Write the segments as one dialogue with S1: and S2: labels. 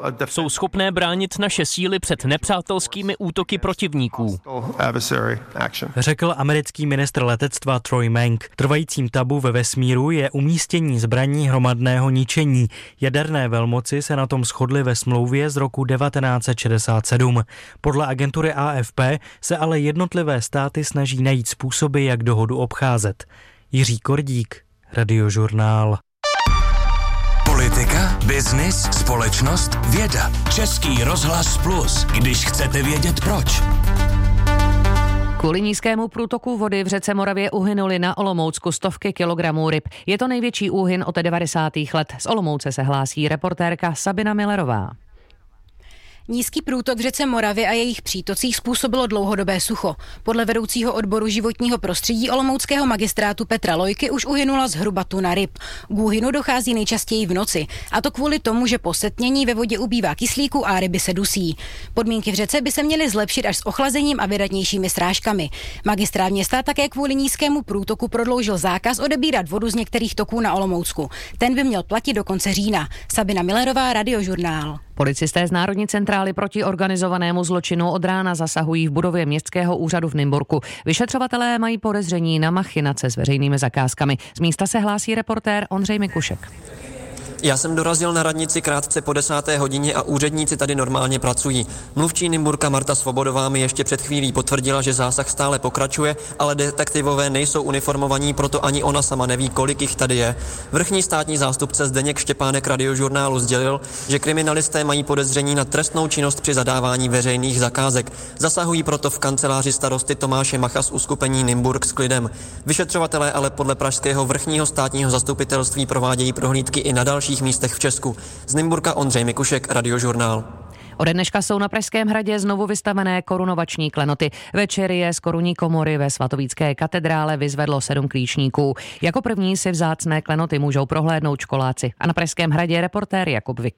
S1: Jsou schopné bránit naše síly před nepřátelskými útoky protivníků,
S2: řekl americký ministr letectva Troy Mank. Trvajícím tabu ve vesmíru je umístění zbraní hromadného ničení. Jaderné velmoci se na tom shodly ve smlouvě z roku 1967. Podle agentury AFP se ale jednotlivé státy snaží najít způsoby, jak dohodu obcházet. Jiří Kordík, Radiožurnál.
S3: Politika, biznis, společnost, věda. Český rozhlas Plus, když chcete vědět proč.
S4: Kvůli nízkému průtoku vody v řece Moravě uhynuly na Olomoucku stovky kilogramů ryb. Je to největší úhyn od 90. let. Z Olomouce se hlásí reportérka Sabina Millerová.
S5: Nízký průtok v řece Moravě a jejich přítocích způsobilo dlouhodobé sucho. Podle vedoucího odboru životního prostředí olomouckého magistrátu Petra Lojky už uhynula zhruba tuna ryb. K úhynu dochází nejčastěji v noci, a to kvůli tomu, že po setmění ve vodě ubývá kyslíku a ryby se dusí. Podmínky v řece by se měly zlepšit až s ochlazením a vydatnějšími srážkami. Magistrát města také kvůli nízkému průtoku prodloužil zákaz odebírat vodu z některých toků na Olomoucku. Ten by měl platit do konce října. Sabina Millerová, Radiožurnál.
S4: Policisté z Národní centrály proti organizovanému zločinu od rána zasahují v budově městského úřadu v Nymburku. Vyšetřovatelé mají podezření na machinace s veřejnými zakázkami. Z místa se hlásí reportér Ondřej Mikušek.
S6: Já jsem dorazil na radnici krátce po 10. hodině a úředníci tady normálně pracují. Mluvčí Nymburka Marta Svobodová mi ještě před chvílí potvrdila, že zásah stále pokračuje, ale detektivové nejsou uniformovaní, proto ani ona sama neví, kolik jich tady je. Vrchní státní zástupce Zdeněk Štěpánek Radiožurnálu sdělil, že kriminalisté mají podezření na trestnou činnost při zadávání veřejných zakázek. Zasahují proto v kanceláři starosty Tomáše Macha z uskupení Nymburk s klidem. Vyšetřovatelé ale podle pražského vrchního státního zastupitelství provádějí prohlídky i na dalších místech v Česku. Z Nymburka Ondřej Mikušek, Radiožurnál.
S4: Ode dneška jsou na Pražském hradě znovu vystavené korunovační klenoty. Večer je z korunní komory ve svatovícké katedrále vyzvedlo 7 klíčníků. Jako první si vzácné klenoty můžou prohlédnout školáci. A na Pražském hradě reportér Jakub Vik.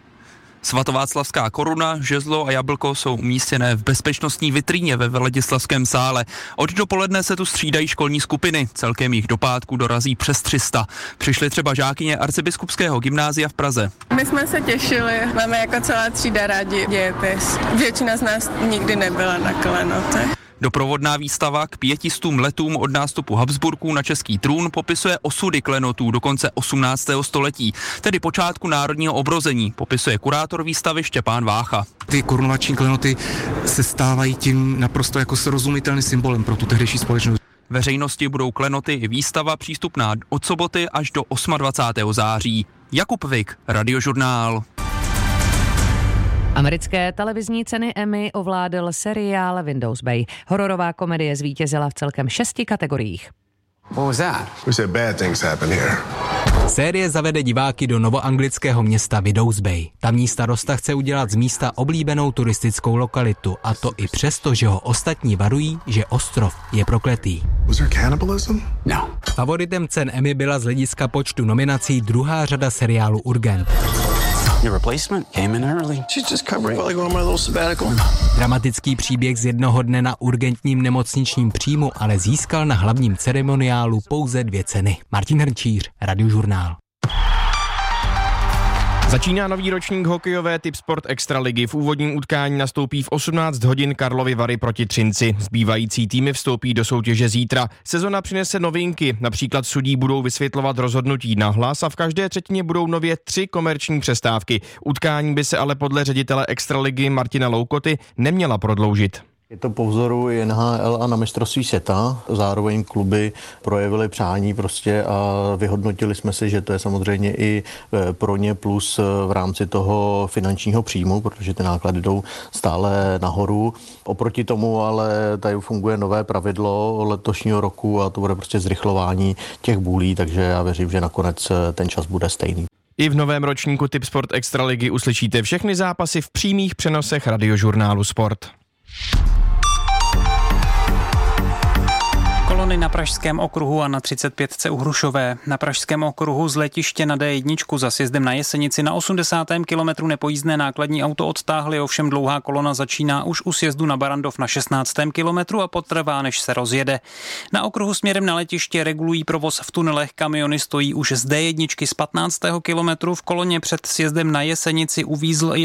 S7: Svatováclavská koruna, žezlo a jablko jsou umístěné v bezpečnostní vitríně ve Veledislavském sále. Od dopoledne se tu střídají školní skupiny, celkem jich do pátku dorazí přes 300. Přišly třeba žákyně arcibiskupského gymnázia v Praze.
S8: My jsme se těšili, máme jako celá třída rádi dějepis. Většina z nás nikdy nebyla na klenotech.
S7: Doprovodná výstava k 500 letům od nástupu Habsburků na český trůn popisuje osudy klenotů do konce 18. století, tedy počátku národního obrození, popisuje kurátor výstavy Štěpán Vácha.
S9: Ty korunovační klenoty se stávají tím naprosto jako srozumitelným symbolem pro tu tehdejší společnost.
S7: Veřejnosti budou klenoty i výstava přístupná od soboty až do 28. září. Jakub Vik, Radiožurnál.
S4: Americké televizní ceny Emmy ovládl seriál Windows Bay. Hororová komedie zvítězila v celkem 6 kategoriích.
S10: Série zavede diváky do novoanglického města Windows Bay. Tamní starosta chce udělat z místa oblíbenou turistickou lokalitu, a to i přesto, že ho ostatní varují, že ostrov je prokletý. No. Favoritem cen Emmy byla z hlediska počtu nominací druhá řada seriálu Urgent. Dramatický příběh z jednoho dne na urgentním nemocničním příjmu ale získal na hlavním ceremoniálu pouze 2 ceny. Martin Hrnčíř, Radiožurnál.
S11: Začíná nový ročník hokejové Tipsport Extraligy. V úvodním utkání nastoupí v 18 hodin Karlovy Vary proti Třinci. Zbývající týmy vstoupí do soutěže zítra. Sezona přinese novinky, například sudí budou vysvětlovat rozhodnutí na hlas a v každé třetině budou nově 3 komerční přestávky. Utkání by se ale podle ředitele Extraligy Martina Loukoty neměla prodloužit.
S12: Je to po vzoru i NHL a na mistrovství světa. Zároveň kluby projevily přání a vyhodnotili jsme si, že to je samozřejmě i pro ně plus v rámci toho finančního příjmu, protože ty náklady jdou stále nahoru. Oproti tomu ale tady funguje nové pravidlo letošního roku a to bude zrychlování těch bůlí, takže já věřím, že nakonec ten čas bude stejný.
S11: I v novém ročníku Tipsport Extraligy uslyšíte všechny zápasy v přímých přenosech Radiožurnálu Sport.
S13: Kolony na Pražském okruhu a na 35 u Hrušové. Na Pražském okruhu z letiště na D1 za sjezdem na Jesenici na 80. kilometru nepojízdné nákladní auto odtáhli, ovšem dlouhá kolona začíná už u sjezdu na Barandov na 16. kilometru a potrvá, než se rozjede. Na okruhu směrem na letiště regulují provoz v tunelech, kamiony stojí už z D1 z 15. kilometru, v koloně před sjezdem na Jesenici uvízl